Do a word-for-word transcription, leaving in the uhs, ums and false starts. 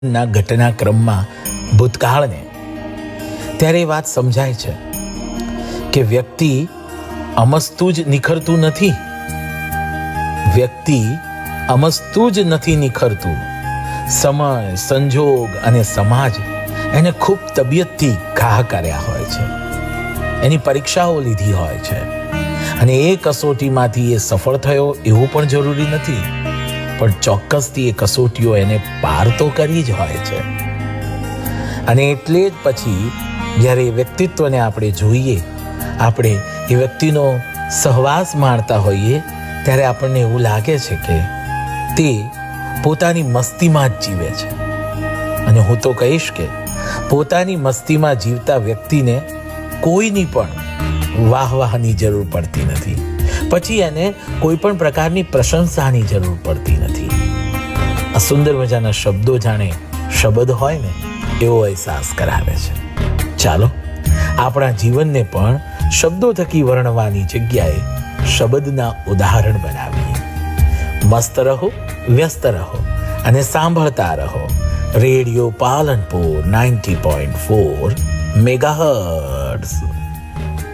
ના ઘટનાક્રમમાં ભૂતકાળને, ત્યારે એ વાત સમજાય છે કે વ્યક્તિ અમસ્તું જ નિખરતું નથી. વ્યક્તિ અમસ્તું જ નથી નિખરતું. સમય, સંજોગ અને સમાજ એને ખૂબ તબિયતથી ઘા કર્યા હોય છે, એની પરીક્ષાઓ લીધી હોય છે, અને એ કસોટીમાંથી એ સફળ થયો એવું પણ જરૂરી નથી, પણ ચોક્કસથી એ કસોટીઓ એને પાર તો કરી જ હોય છે. અને એટલે જ પછી જ્યારે એ વ્યક્તિત્વને આપણે જોઈએ, આપણે એ વ્યક્તિનો સહવાસ માણતા હોઈએ, ત્યારે આપણને એવું લાગે છે કે તે પોતાની મસ્તીમાં જ જીવે છે. અને હું તો કહીશ કે પોતાની મસ્તીમાં જીવતા વ્યક્તિને કોઈની પણ વાહવાહની જરૂર પડતી નથી, પછી એને કોઈ પણ પ્રકારની પ્રશંસાની જરૂર પડતી નથી. આ સુંદર મજાના શબ્દો જાણે શબ્દ હોય ને એવો અહેસાસ કરાવે છે. ચાલો આપણા જીવનને પણ શબ્દો થકી વર્ણવાની જગ્યાએ શબ્દના ઉદાહરણ બનાવીએ. મસ્ત રહો, વ્યસ્ત રહો અને સાંભળતા રહો radio Palanpur ninety point four megahertz.